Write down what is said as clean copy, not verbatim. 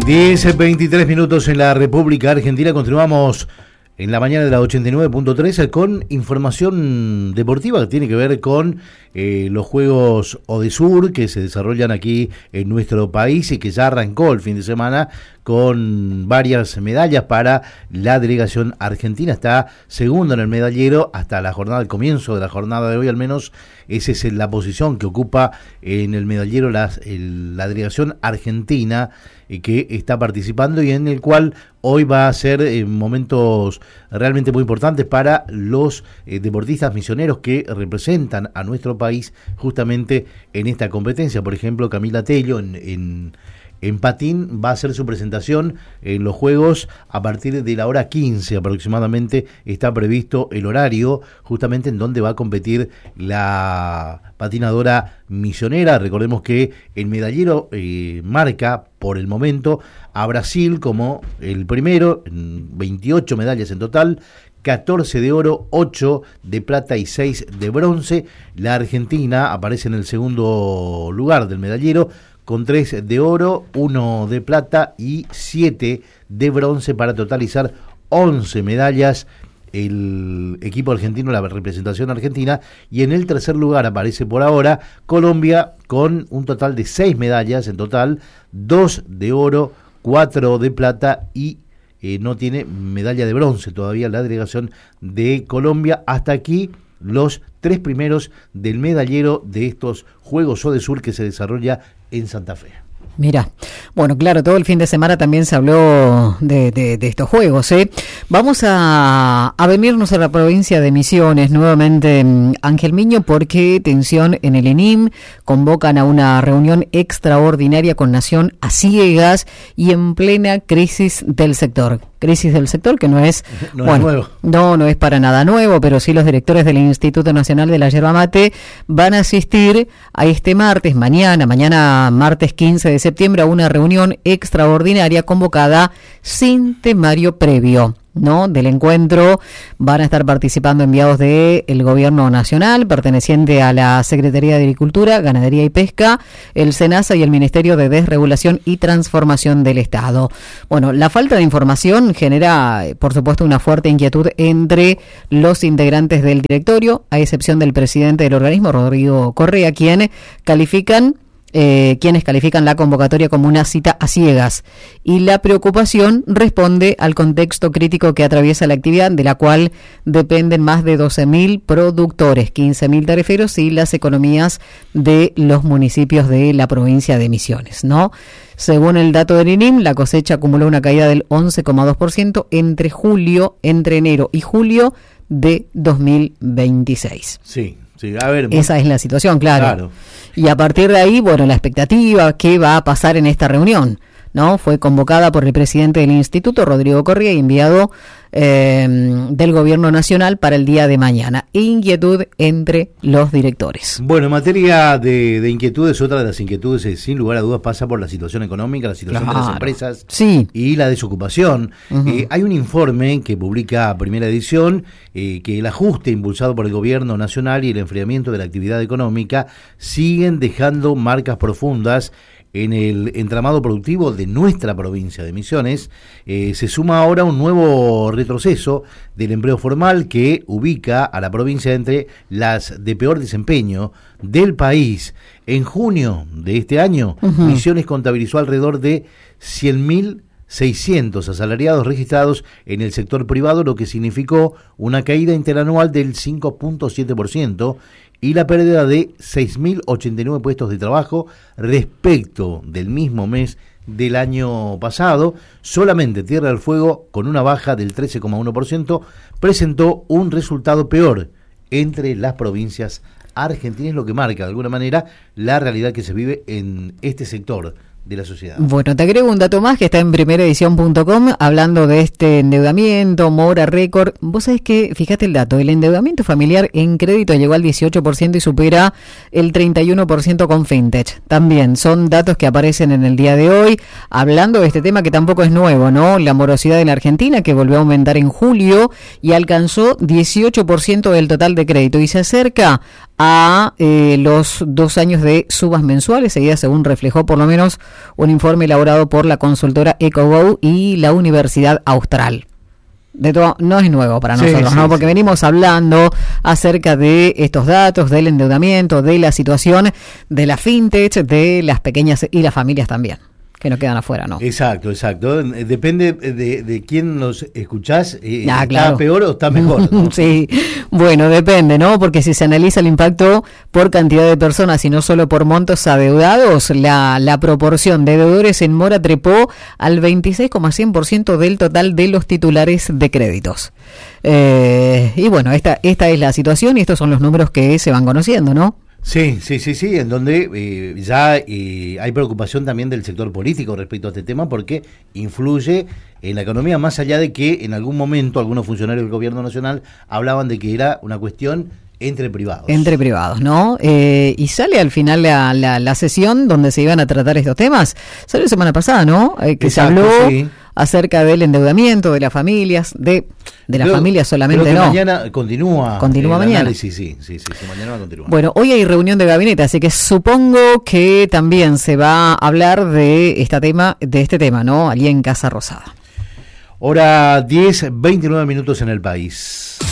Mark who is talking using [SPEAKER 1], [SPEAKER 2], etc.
[SPEAKER 1] 10:23 minutos en la República Argentina. Continuamos en la mañana de la 89.3 con información deportiva que tiene que ver con los Juegos Odesur que se desarrollan aquí en nuestro país y que ya arrancó el fin de semana con varias medallas para la delegación argentina. Está segundo en el medallero hasta la jornada, el comienzo de la jornada de hoy al menos. Esa es la posición que ocupa en el medallero la delegación argentina que está participando y en el cual hoy va a ser momentos realmente muy importantes para los deportistas misioneros que representan a nuestro país justamente en esta competencia. Por ejemplo, Camila Tello en patín va a hacer su presentación en los Juegos a partir de la hora 15 aproximadamente. Está previsto el horario justamente en donde va a competir la patinadora misionera. Recordemos que el medallero marca por el momento a Brasil como el primero, 28 medallas en total, 14 de oro, 8 de plata y 6 de bronce. La Argentina aparece en el segundo lugar del medallero con 3 de oro, 1 de plata y 7 de bronce para totalizar 11 medallas. El equipo argentino, la representación argentina, y en el tercer lugar aparece por ahora Colombia con un total de 6 medallas en total, 2 de oro, 4 de plata y no tiene medalla de bronce todavía la delegación de Colombia. Hasta aquí los 3 primeros del medallero de estos Juegos Odesur que se desarrolla en Santa Fe.
[SPEAKER 2] Mira, bueno, claro, todo el fin de semana también se habló de estos juegos, ¿eh? Vamos a venirnos a la provincia de Misiones nuevamente, Ángel Miño, porque tensión en el ENIM, convocan a una reunión extraordinaria con Nación a ciegas y en plena crisis del sector. Crisis del sector que no es nuevo. No es para nada nuevo, pero sí los directores del Instituto Nacional de la Yerba Mate van a asistir a este mañana martes 15 de septiembre, a una reunión extraordinaria convocada sin temario previo, ¿no? Del encuentro van a estar participando enviados del Gobierno Nacional, perteneciente a la Secretaría de Agricultura, Ganadería y Pesca, el SENASA y el Ministerio de Desregulación y Transformación del Estado. Bueno, la falta de información genera, por supuesto, una fuerte inquietud entre los integrantes del directorio, a excepción del presidente del organismo, Rodrigo Correa, quienes califican la convocatoria como una cita a ciegas, y la preocupación responde al contexto crítico que atraviesa la actividad, de la cual dependen más de 12.000 productores, 15.000 tariferos y las economías de los municipios de la provincia de Misiones, ¿no? Según el dato del INIM, la cosecha acumuló una caída del 11,2% entre enero y julio de 2026.
[SPEAKER 1] Sí, a ver.
[SPEAKER 2] Esa es la situación, claro. Y a partir de ahí, bueno, la expectativa, ¿qué va a pasar en esta reunión? ¿No? Fue convocada por el presidente del instituto, Rodrigo Correa, y enviado del Gobierno Nacional para el día de mañana. Inquietud entre los directores.
[SPEAKER 1] Bueno, en materia de inquietudes, otra de las inquietudes, sin lugar a dudas, pasa por la situación económica, la situación de las empresas y la desocupación. Hay un informe que publica Primera Edición que el ajuste impulsado por el Gobierno Nacional y el enfriamiento de la actividad económica siguen dejando marcas profundas en el entramado productivo de nuestra provincia de Misiones. Se suma ahora un nuevo retroceso del empleo formal que ubica a la provincia entre las de peor desempeño del país. En junio de este año, Misiones contabilizó alrededor de 100.600 asalariados registrados en el sector privado, lo que significó una caída interanual del 5.7%, y la pérdida de 6.089 puestos de trabajo respecto del mismo mes del año pasado. Solamente Tierra del Fuego, con una baja del 13,1%, presentó un resultado peor entre las provincias argentinas, lo que marca de alguna manera la realidad que se vive en este sector de la sociedad. Bueno,
[SPEAKER 2] te agrego un dato más que está en primeraedición.com hablando de este endeudamiento, mora récord. Vos sabés que, fíjate el dato, el endeudamiento familiar en crédito llegó al 18% y supera el 31% con fintech. También son datos que aparecen en el día de hoy, hablando de este tema que tampoco es nuevo, ¿no? La morosidad en la Argentina, que volvió a aumentar en julio y alcanzó 18% del total de crédito y se acerca a los 2 años de subas mensuales, seguidas según reflejó por lo menos un informe elaborado por la consultora EcoGo y la Universidad Austral. De todo, no es nuevo para nosotros, ¿no? Porque venimos hablando acerca de estos datos, del endeudamiento, de la situación de la fintech, de las pequeñas y las familias también, que no quedan afuera, ¿no?
[SPEAKER 1] Exacto. Depende de quién nos escuchás,
[SPEAKER 2] claro.
[SPEAKER 1] ¿Está peor o está mejor, ¿no?
[SPEAKER 2] Sí, bueno, depende, ¿no? Porque si se analiza el impacto por cantidad de personas y no solo por montos adeudados, la proporción de deudores en mora trepó al 26,100% del total de los titulares de créditos. Y bueno, esta es la situación y estos son los números que se van conociendo, ¿no?
[SPEAKER 1] Sí, en donde ya hay preocupación también del sector político respecto a este tema porque influye en la economía, más allá de que en algún momento algunos funcionarios del gobierno nacional hablaban de que era una cuestión entre privados. Entre privados,
[SPEAKER 2] ¿no? Y sale al final la sesión donde se iban a tratar estos temas. Salió la semana pasada, ¿no? Que exacto, se habló acerca del endeudamiento de las familias, de las familias solamente,
[SPEAKER 1] creo que
[SPEAKER 2] no.
[SPEAKER 1] Mañana continúa
[SPEAKER 2] mañana.
[SPEAKER 1] Análisis, sí, mañana va a continuar.
[SPEAKER 2] Bueno, hoy hay reunión de gabinete, así que supongo que también se va a hablar de este tema, ¿no? Allí en Casa Rosada.
[SPEAKER 1] Hora 10:29 en el país.